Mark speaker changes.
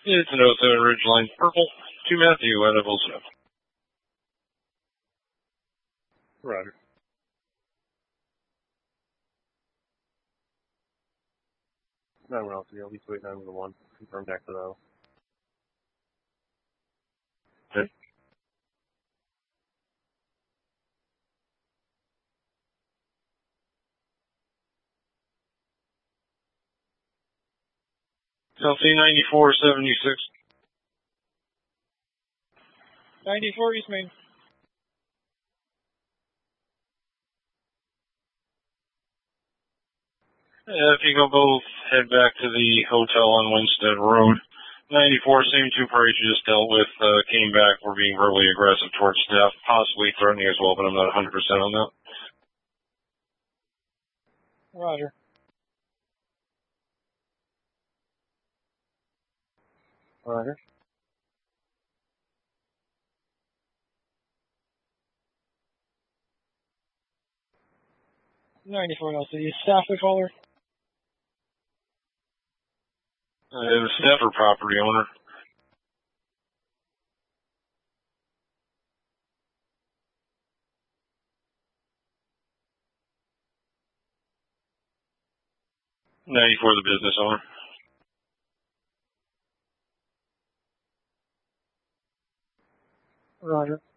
Speaker 1: It's an 07 Ridgeline Purple to Matthew at Evelson.
Speaker 2: Roger. No, we're not. At least wait 9 with a 1. Confirm back to the
Speaker 1: Okay. LC 9476.
Speaker 3: 94 East Main.
Speaker 1: If you go both, head back to the hotel on Winstead Road. 94, same two parties you just dealt with, came back, were being verbally aggressive towards staff, possibly threatening as well, but I'm not 100% on that.
Speaker 3: Roger.
Speaker 2: Roger.
Speaker 3: '94 LC. Staff the caller.
Speaker 1: The staff or property owner. '94, the business owner.
Speaker 3: Roger.